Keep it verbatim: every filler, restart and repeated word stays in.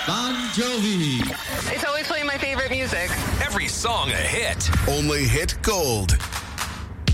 Bon Jovi. It's always playing my favorite music. Every song a hit. Only hit gold.